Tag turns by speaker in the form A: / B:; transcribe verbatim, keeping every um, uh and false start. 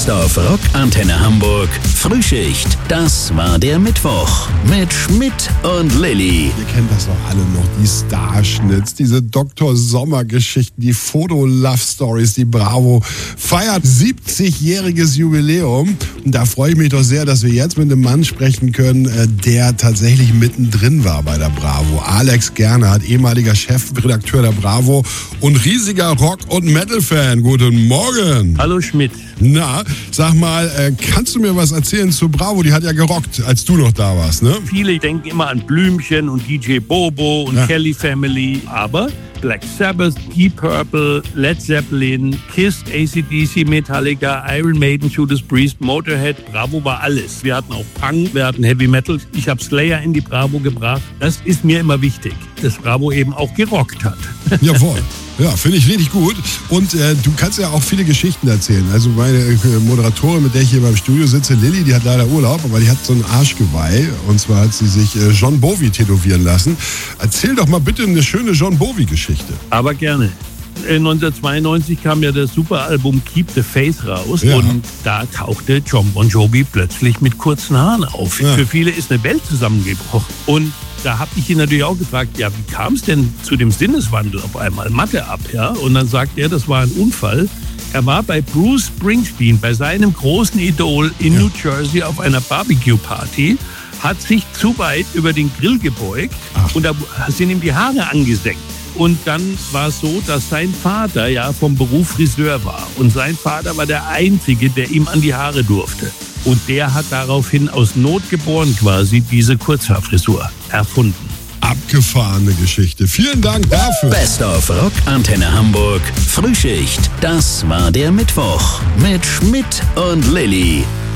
A: Best of Rock Antenne Hamburg Frühschicht. Das war der Mittwoch mit Schmidt und Lilly.
B: Ihr kennt das doch alle noch, die Starschnitz, diese Doktor Sommer-Geschichten, die Foto-Love-Stories, die Bravo feiert siebzigjähriges Jubiläum. Und da freue ich mich doch sehr, dass wir jetzt mit einem Mann sprechen können, der tatsächlich mittendrin war bei der Bravo. Alex Gernhardt, ehemaliger Chefredakteur der Bravo und riesiger Rock- und Metal-Fan. Guten Morgen.
C: Hallo Schmidt.
B: Na, sag mal, äh, kannst du mir was erzählen zu Bravo? Die hat ja gerockt, als du noch da warst, ne?
C: Viele denken immer an Blümchen und D J Bobo und
B: ja.
C: Kelly Family, aber Black Sabbath, Deep Purple, Led Zeppelin, Kiss, A C D C, Metallica, Iron Maiden, Judas Priest, Motorhead, Bravo war alles. Wir hatten auch Punk, wir hatten Heavy Metal. Ich habe Slayer in die Bravo gebracht. Das ist mir immer wichtig, dass Bravo eben auch gerockt hat.
B: Jawohl. Ja, finde ich richtig gut. Und äh, du kannst ja auch viele Geschichten erzählen. Also meine äh, Moderatorin, mit der ich hier beim Studio sitze, Lilly, die hat leider Urlaub, aber die hat so ein Arschgeweih. Und zwar hat sie sich äh, John Bowie tätowieren lassen. Erzähl doch mal bitte eine schöne John Bowie-Geschichte.
C: Aber gerne. neunzehnhundertzweiundneunzig kam ja das Superalbum Keep the Faith raus,
B: ja.
C: und da tauchte John Bon Jovi plötzlich mit kurzen Haaren auf.
B: Ja.
C: Für viele ist eine Welt zusammengebrochen. Und da habe ich ihn natürlich auch gefragt, ja, wie kam es denn zu dem Sinneswandel auf einmal? Matte ab, ja? Und dann sagt er, das war ein Unfall. Er war bei Bruce Springsteen, bei seinem großen Idol in ja. New Jersey auf einer Barbecue-Party, hat sich zu weit über den Grill gebeugt. Ach. Und da sind ihm die Haare angesenkt. Und dann war es so, dass sein Vater ja vom Beruf Friseur war. Und sein Vater war der Einzige, der ihm an die Haare durfte. Und der hat daraufhin aus Not geboren quasi diese Kurzhaarfrisur erfunden.
B: Abgefahrene Geschichte. Vielen Dank dafür.
A: Best of Rock Antenne Hamburg Frühschicht. Das war der Mittwoch mit Schmidt und Lilly.